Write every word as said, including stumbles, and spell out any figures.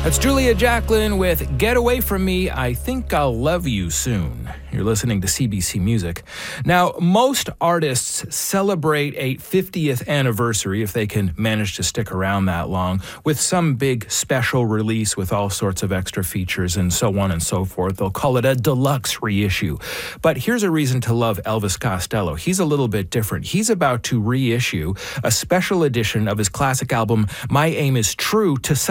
That's Julia Jacklin with Get Away From Me, I Think I'll Love You Soon. You're listening to C B C Music. Now, most artists celebrate a fiftieth anniversary, if they can manage to stick around that long, with some big special release with all sorts of extra features and so on and so forth. They'll call it a deluxe reissue. But here's a reason to love Elvis Costello. He's a little bit different. He's about to reissue a special edition of his classic album, My Aim Is True, to celebrate